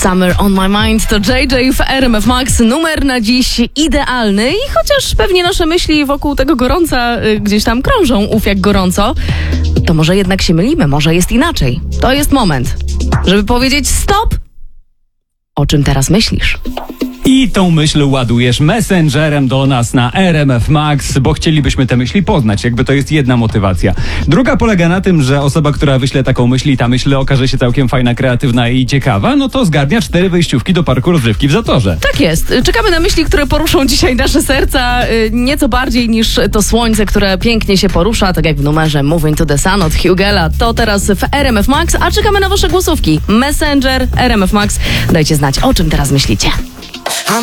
Summer on my mind to JJ w RMF Max. Numer na dziś idealny i chociaż pewnie nasze myśli wokół tego gorąca gdzieś tam krążą, jak gorąco, to może jednak się mylimy, może jest inaczej. To jest moment, żeby powiedzieć stop! O czym teraz myślisz? I tą myśl ładujesz messengerem do nas na RMF Max, bo chcielibyśmy te myśli poznać, jakby to jest jedna motywacja. Druga polega na tym, że osoba, która wyśle taką myśl i ta myśl okaże się całkiem fajna, kreatywna i ciekawa, no to zgarnia 4 wejściówki do parku rozrywki w Zatorze. Tak jest. Czekamy na myśli, które poruszą dzisiaj nasze serca nieco bardziej niż to słońce, które pięknie się porusza, tak jak w numerze Moving to the Sun od Hugela. To teraz w RMF Max, a czekamy na wasze głosówki. Messenger, RMF Max. Dajcie znać, o czym teraz myślicie.